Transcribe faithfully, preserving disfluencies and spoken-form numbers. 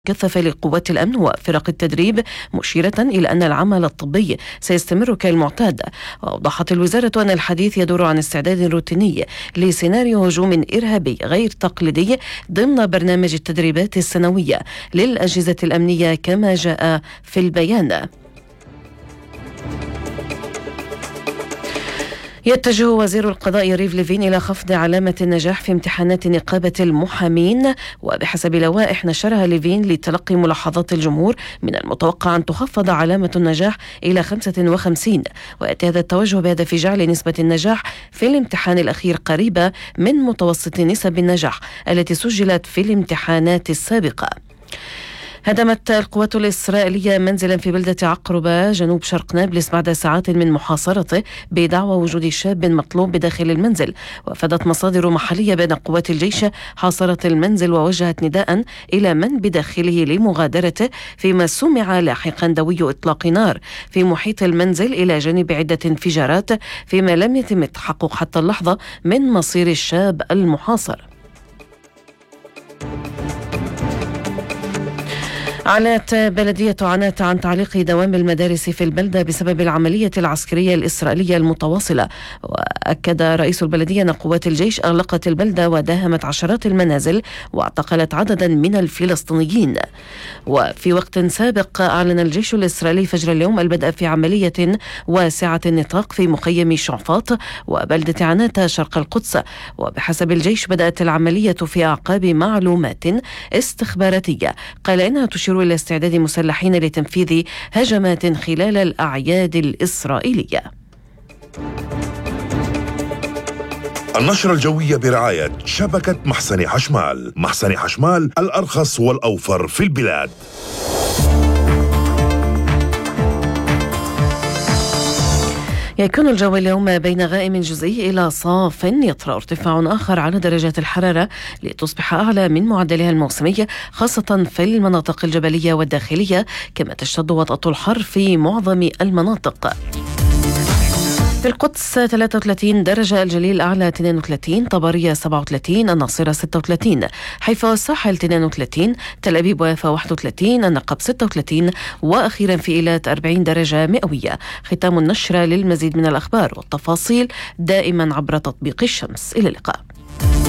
كثف لقوات الأمن وفرق التدريب، مشيرة إلى أن العمل الطبي سيستمر كالمعتاد. وأوضحت الوزارة أن الحديث يدور عن استعداد روتيني لسيناريو هجوم إرهابي غير تقليدي ضمن برنامج التدريبات السنوية للأجهزة الأمنية كما جاء في البيان. يتجه وزير القضاء يريف ليفين إلى خفض علامة النجاح في امتحانات نقابة المحامين، وبحسب لوائح نشرها ليفين لتلقي ملاحظات الجمهور من المتوقع أن تخفض علامة النجاح إلى خمسة وخمسين، ويأتي هذا التوجه بهدف جعل نسبة النجاح في الامتحان الأخير قريبة من متوسط نسب النجاح التي سجلت في الامتحانات السابقة. هدمت القوات الإسرائيلية منزلا في بلدة عقربة جنوب شرق نابلس بعد ساعات من محاصرته بدعوى وجود شاب مطلوب بداخل المنزل. وافادت مصادر محلية بأن قوات الجيش حاصرت المنزل ووجهت نداء إلى من بداخله لمغادرته، فيما سمع لاحقا دوي إطلاق نار في محيط المنزل إلى جانب عدة انفجارات، فيما لم يتم التحقق حتى اللحظة من مصير الشاب المحاصر. أعلنت بلدية عنات عن تعليق دوام المدارس في البلدة بسبب العملية العسكرية الإسرائيلية المتواصلة. وأكد رئيس البلدية أن قوات الجيش أغلقت البلدة وداهمت عشرات المنازل واعتقلت عددا من الفلسطينيين. وفي وقت سابق أعلن الجيش الإسرائيلي فجر اليوم البدء في عملية واسعة النطاق في مخيم شعفاط وبلدة عنات شرق القدس. وبحسب الجيش بدأت العملية في أعقاب معلومات استخباراتية قال إنها تشير إلى استعداد مسلحين لتنفيذ هجمات خلال الأعياد الإسرائيلية. النشرة الجوية برعاية شبكة محسن حشمال. محسن حشمال، الأرخص والأوفر في البلاد. يكون الجو اليوم بين غائم جزئي إلى صاف، يطرأ ارتفاع آخر على درجات الحرارة لتصبح أعلى من معدلها الموسمي خاصة في المناطق الجبلية والداخلية، كما تشتد وطأة الحر في معظم المناطق. في القدس ثلاثة وثلاثين درجة، الجليل الأعلى اثنين وثلاثين، طبرية سبعة وثلاثين، الناصرة ستة وثلاثين، حيفا والساحل اثنين وثلاثين، تل أبيب ويافا واحد وثلاثين، النقب ستة وثلاثين، وأخيرا في إيلات أربعين درجة مئوية. ختام النشرة. للمزيد من الأخبار والتفاصيل دائما عبر تطبيق الشمس. إلى اللقاء.